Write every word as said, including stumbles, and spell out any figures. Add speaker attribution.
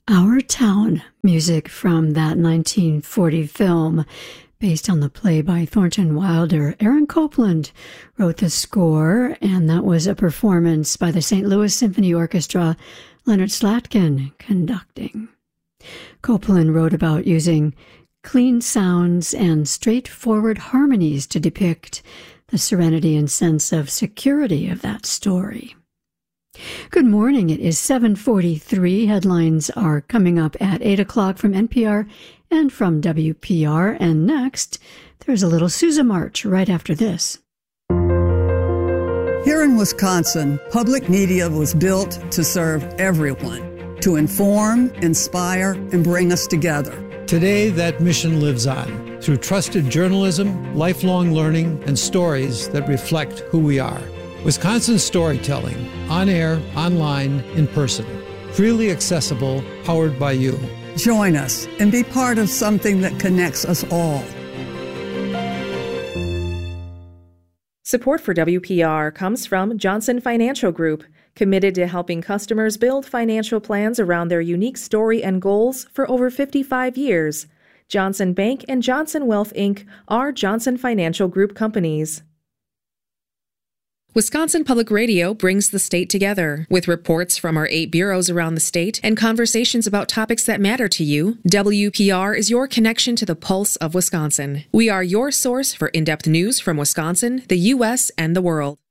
Speaker 1: Our Town, music from that nineteen forty film based on the play by Thornton Wilder. Aaron Copland wrote the score, and that was a performance by the Saint Louis Symphony Orchestra, Leonard Slatkin conducting. Copland wrote about using clean sounds and straightforward harmonies to depict the serenity and sense of security of that story. Good morning. It is seven forty-three. Headlines are coming up at eight o'clock from N P R and from W P R. And next, there's a little Sousa March right after this.
Speaker 2: Here in Wisconsin, public media was built to serve everyone, to inform, inspire, and bring us together.
Speaker 3: Today, that mission lives on through trusted journalism, lifelong learning, and stories that reflect who we are. Wisconsin storytelling, on air, online, in person. Freely accessible, powered by you.
Speaker 2: Join us and be part of something that connects us all.
Speaker 4: Support for W P R comes from Johnson Financial Group, committed to helping customers build financial plans around their unique story and goals for over fifty-five years. Johnson Bank and Johnson Wealth, Incorporated are Johnson Financial Group companies. Wisconsin Public Radio brings the state together. With reports from our eight bureaus around the state and conversations about topics that matter to you, W P R is your connection to the pulse of Wisconsin. We are your source for in-depth news from Wisconsin, the U S, and the world.